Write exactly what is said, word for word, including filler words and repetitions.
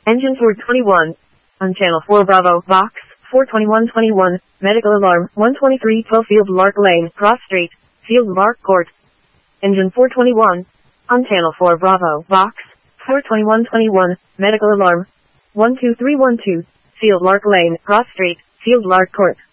Engine four twenty-one. On channel four Bravo, Vox, four twenty-one twenty-one, medical alarm, one twenty-three twelve Field Lark Lane, Cross Street, Field Lark Court. Engine four twenty-one. On channel four Bravo, Vox, four twenty-one twenty-one, medical alarm, one two three one two, Field Lark Lane, Cross Street, Field Lark Court.